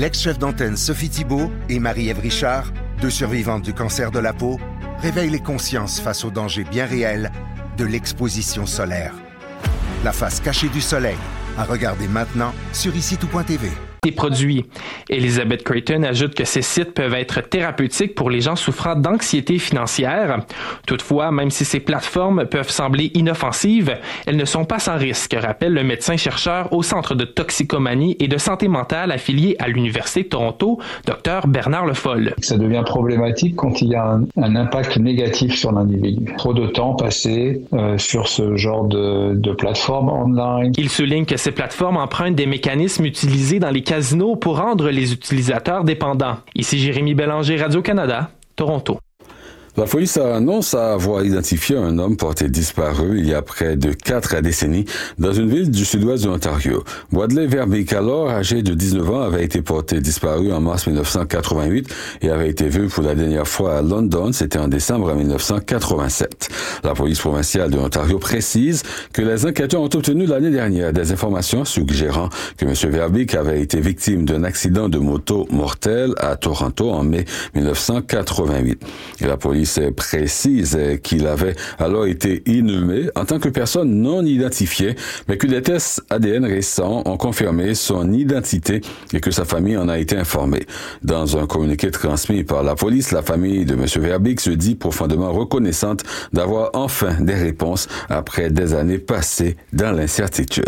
L'ex-chef d'antenne Sophie Thibault et Marie-Ève Richard, 2 survivantes du cancer de la peau, réveillent les consciences face aux dangers bien réels de l'exposition solaire. La face cachée du soleil, à regarder maintenant sur icitout.tv. Des produits. Elizabeth Creighton ajoute que ces sites peuvent être thérapeutiques pour les gens souffrant d'anxiété financière. Toutefois, même si ces plateformes peuvent sembler inoffensives, elles ne sont pas sans risque, rappelle le médecin-chercheur au Centre de toxicomanie et de santé mentale affilié à l'Université de Toronto, Dr Bernard Le Foll. Ça devient problématique quand il y a un impact négatif sur l'individu. Trop de temps passé sur ce genre de plateforme online. Il souligne que ces plateformes empruntent des mécanismes utilisés dans les casinos pour rendre les utilisateurs dépendants. Ici Jérémy Bélanger, Radio-Canada, Toronto. La police annonce avoir identifié un homme porté disparu il y a près de 4 décennies dans une ville du sud-ouest de l'Ontario. Wadley Verbeek, alors âgé de 19 ans, avait été porté disparu en mars 1988 et avait été vu pour la dernière fois à London, c'était en décembre 1987. La police provinciale de l'Ontario précise que les enquêteurs ont obtenu l'année dernière des informations suggérant que M. Verbeek avait été victime d'un accident de moto mortel à Toronto en mai 1988. Et la police précise qu'il avait alors été inhumé en tant que personne non identifiée, mais que des tests ADN récents ont confirmé son identité et que sa famille en a été informée. Dans un communiqué transmis par la police, la famille de M. Verbeek se dit profondément reconnaissante d'avoir enfin des réponses après des années passées dans l'incertitude.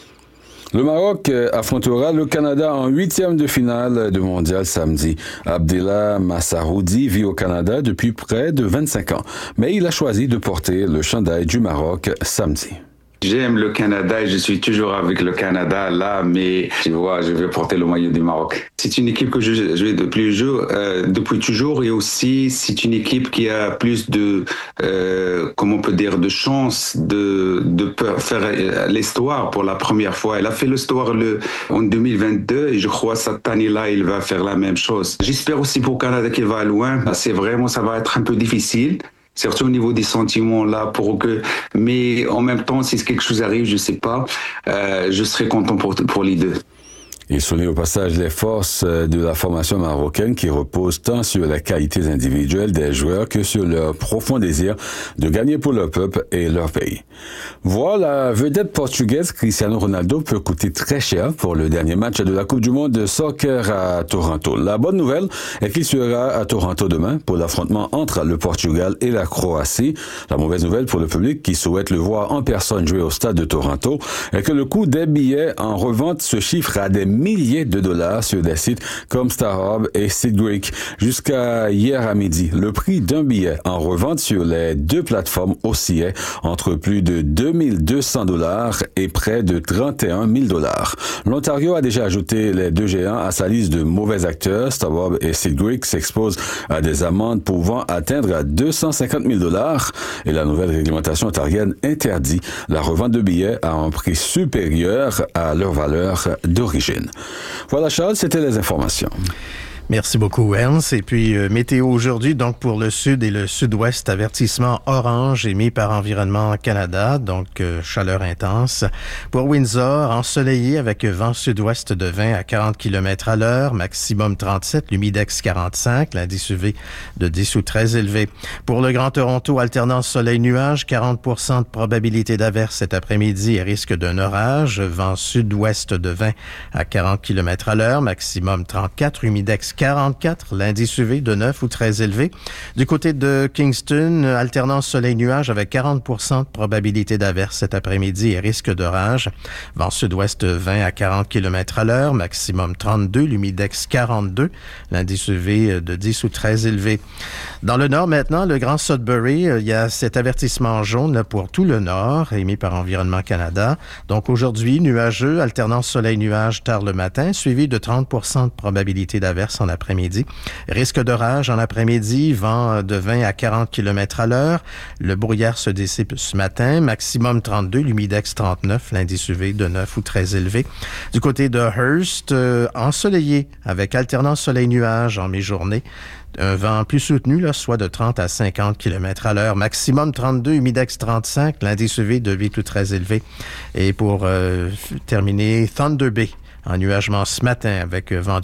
Le Maroc affrontera le Canada en 8e de finale de mondial samedi. Abdellah Massaroudi vit au Canada depuis près de 25 ans, mais il a choisi de porter le chandail du Maroc samedi. J'aime le Canada et je suis toujours avec le Canada là, mais tu vois, je vais porter le maillot du Maroc. C'est une équipe que je joue depuis toujours et aussi c'est une équipe qui a plus de, comment on peut dire, de chance de faire l'histoire pour la première fois. Elle a fait l'histoire en 2022 et je crois cette année-là, il va faire la même chose. J'espère aussi pour le Canada qu'il va loin. Ça va être un peu difficile. Surtout au niveau des sentiments là mais en même temps si quelque chose arrive, je sais pas, je serai content pour les deux. Il souligne au passage les forces de la formation marocaine qui reposent tant sur les qualités individuelles des joueurs que sur leur profond désir de gagner pour leur peuple et leur pays. Voir la vedette portugaise Cristiano Ronaldo peut coûter très cher pour le dernier match de la Coupe du monde de soccer à Toronto. La bonne nouvelle est qu'il sera à Toronto demain pour l'affrontement entre le Portugal et la Croatie. La mauvaise nouvelle pour le public qui souhaite le voir en personne jouer au stade de Toronto est que le coût des billets en revente se chiffre à des milliers de dollars sur des sites comme StarHub et SeatGeek. Jusqu'à hier à midi, le prix d'un billet en revente sur les 2 plateformes oscillait entre plus de 2200 dollars et près de 31 000 dollars. L'Ontario a déjà ajouté les 2 géants à sa liste de mauvais acteurs. StarHub et SeatGeek s'exposent à des amendes pouvant atteindre 250 000 dollars et la nouvelle réglementation ontarienne interdit la revente de billets à un prix supérieur à leur valeur d'origine. Voilà Charles, c'était les informations. Merci beaucoup, Ernst. Et puis, météo aujourd'hui, donc pour le sud et le sud-ouest, avertissement orange émis par Environnement Canada, donc chaleur intense. Pour Windsor, ensoleillé avec vent sud-ouest de 20 à 40 km à l'heure, maximum 37, l'humidex 45, l'indice UV de 10 ou très élevé. Pour le Grand Toronto, alternance soleil-nuage, 40% de probabilité d'averse cet après-midi et risque d'un orage, vent sud-ouest de 20 à 40 km à l'heure, maximum 34, humidex 44, l'indice UV de 9 ou très élevé. Du côté de Kingston, alternance soleil-nuage avec 40% de probabilité d'averse cet après-midi et risque d'orage. Vent sud-ouest de 20 à 40 km à l'heure, maximum 32, l'humidex 42, l'indice UV de 10 ou très élevé. Dans le nord maintenant, le Grand Sudbury, il y a cet avertissement jaune là, pour tout le nord, émis par Environnement Canada. Donc aujourd'hui, nuageux, alternance soleil-nuage tard le matin, suivi de 30% de probabilité d'averse en après-midi. Risque d'orage en après-midi, vent de 20 à 40 km à l'heure. Le brouillard se dissipe ce matin, maximum 32, l'humidex 39, l'indice UV de 9 ou très élevé. Du côté de Hearst, ensoleillé avec alternance soleil-nuage en mi-journée. Un vent plus soutenu, là, soit de 30 à 50 km à l'heure. Maximum 32, humidex 35, l'indice UV de 8 ou très élevé. Et pour terminer, Thunder Bay, ennuagement ce matin avec vent